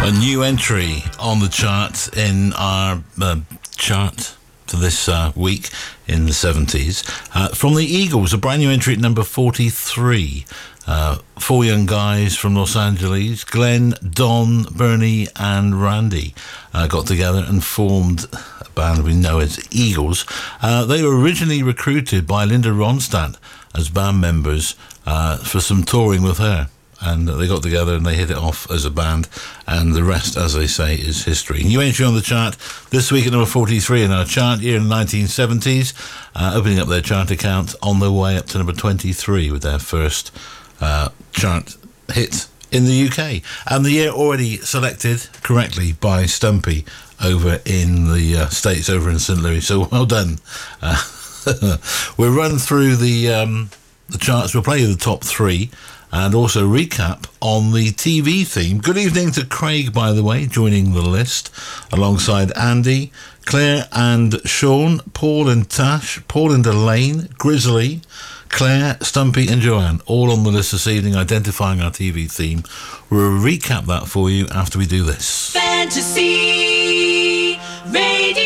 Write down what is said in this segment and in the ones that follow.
A new entry on the chart in our chart for this week in the 70s. From the Eagles, a brand new entry at number 43. Four young guys from Los Angeles, Glenn, Don, Bernie and Randy, got together and formed a band we know as Eagles. They were originally recruited by Linda Ronstadt as band members for some touring with her. And they got together and they hit it off as a band, and the rest, as they say, is history. New entry on the chart this week at number 43 in our chart year in the 1970s, opening up their chart account on their way up to number 23 with their first chart hit in the UK. And the year already selected correctly by Stumpy over in the States, over in St. Louis. So well done. We'll run through the charts. We'll play you the top three and also recap on the TV theme. Good evening to Craig, by the way, joining the list, alongside Andy, Claire and Sean, Paul and Tash, Paul and Elaine, Grizzly, Claire, Stumpy and Joanne, all on the list this evening, identifying our TV theme. We'll recap that for you after we do this. Fantasy Radio.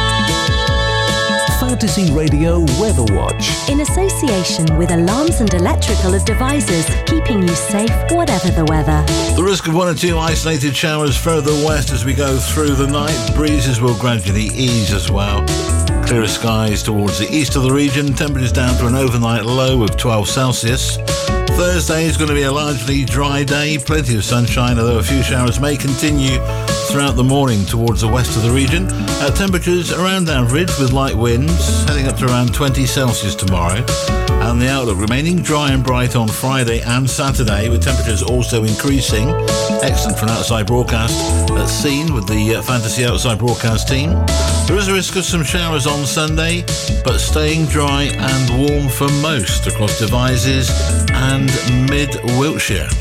Fantasy Radio Weather Watch. In association with Alarms and Electrical Devices, keeping you safe whatever the weather. The risk of one or two isolated showers further west as we go through the night. Breezes will gradually ease as well. Clearer skies towards the east of the region. Temperatures down to an overnight low of 12 Celsius. Thursday is going to be a largely dry day. Plenty of sunshine, although a few showers may continue throughout the morning towards the west of the region. Temperatures around average with light winds, heading up to around 20 Celsius tomorrow. And the outlook remaining dry and bright on Friday and Saturday, with temperatures also increasing. Excellent for an outside broadcast that's seen with the Fantasy Outside Broadcast team. There is a risk of some showers on Sunday, but staying dry and warm for most across Devizes and mid-Wiltshire.